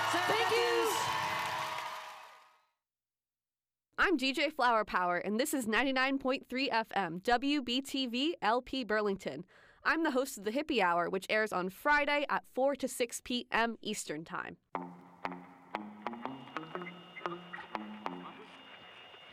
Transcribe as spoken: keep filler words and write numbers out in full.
Thank you. I'm D J Flower Power, and this is ninety-nine point three F M, W B T V L P Burlington. I'm the host of the Hippie Hour, which airs on Friday at four to six p.m. Eastern Time.